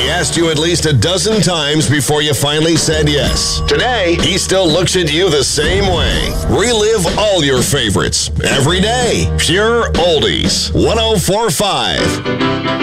asked you at least a dozen times before you finally said yes. Today, he still looks at you the same way. Relive all your favorites every day. Pure Oldies. 104.5.